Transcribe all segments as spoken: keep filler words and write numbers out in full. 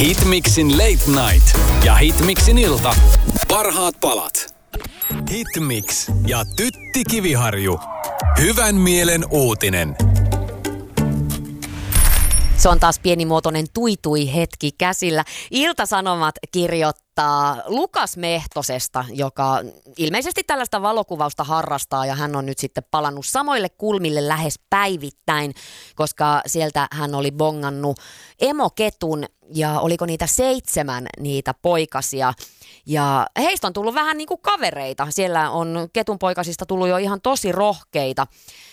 Hitmixin Late Night ja Hitmixin ilta. Parhaat palat. Hitmix ja Tytti Kiviharju. Hyvän mielen uutinen. Se on taas pienimuotoinen tuitui-hetki käsillä. Ilta-Sanomat kirjoittaa Lukas Mehtosesta, joka ilmeisesti tällaista valokuvausta harrastaa ja hän on nyt sitten palannut samoille kulmille lähes päivittäin, koska sieltä hän oli bongannut emoketun ja oliko niitä seitsemän niitä poikasia. Ja heistä on tullut vähän niin kuin kavereita. Siellä on ketunpoikasista tullut jo ihan tosi rohkeita.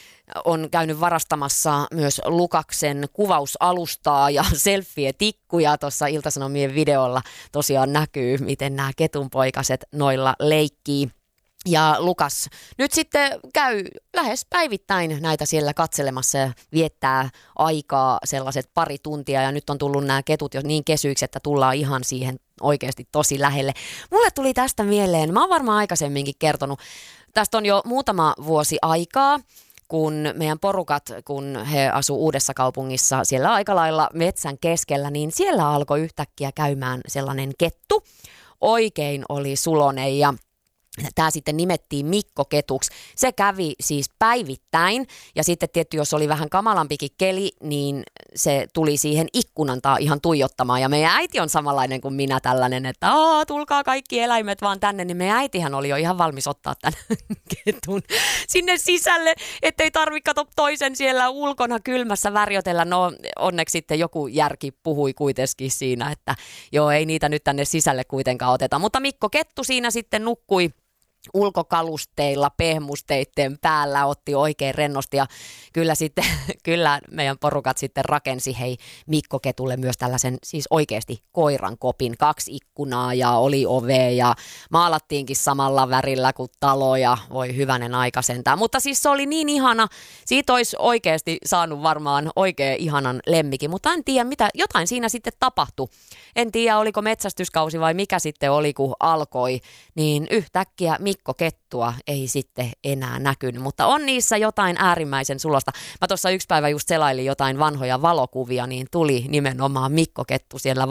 On käynyt varastamassa myös Lukaksen kuvausalustaa ja selfie-tikkuja. Tuossa Ilta-Sanomien videolla tosiaan näkyy, miten nämä ketunpoikaset noilla leikkii. Ja Lukas nyt sitten käy lähes päivittäin näitä siellä katselemassa ja viettää aikaa sellaiset pari tuntia. Ja nyt on tullut nämä ketut jo niin kesyiksi, että tullaan ihan siihen oikeasti tosi lähelle. Mulle tuli tästä mieleen, mä oon varmaan aikaisemminkin kertonut, tästä on jo muutama vuosi aikaa, kun meidän porukat, kun he asuu Uudessa Kaupungissa siellä aika lailla metsän keskellä, niin siellä alkoi yhtäkkiä käymään sellainen kettu. Oikein oli sulonen ja tämä sitten nimettiin Mikko Ketuksi. Se kävi siis päivittäin ja sitten tietty, jos oli vähän kamalampikin keli, niin se tuli siihen ikkunan taa ihan tuijottamaan. Ja meidän äiti on samanlainen kuin minä tällainen, että Aa, tulkaa kaikki eläimet vaan tänne. Niin meidän äitihän oli jo ihan valmis ottaa tämän ketun sinne sisälle, ettei tarvitse kato toisen siellä ulkona kylmässä värjötellä. No onneksi sitten joku järki puhui kuitenkin siinä, että joo, ei niitä nyt tänne sisälle kuitenkaan oteta. Mutta Mikko Kettu siinä sitten nukkui ulkokalusteilla, pehmusteitten päällä, otti oikein rennosti ja kyllä sitten, kyllä meidän porukat sitten rakensi hei Mikko Ketulle myös tällaisen siis oikeasti koiran kopin, kaksi ikkunaa ja oli ove ja maalattiinkin samalla värillä kuin talo ja voi hyvänen aika sentään, mutta siis se oli niin ihana, siitä olisi oikeasti saanut varmaan oikein ihanan lemmikin, mutta en tiedä mitä, jotain siinä sitten tapahtui, en tiedä oliko metsästyskausi vai mikä sitten oli kun alkoi, niin yhtäkkiä Mikko Kettua ei sitten enää näkynyt, mutta on niissä jotain äärimmäisen sulosta. Mä tuossa yksi päivä just selailin jotain vanhoja valokuvia, niin tuli nimenomaan Mikko Kettu siellä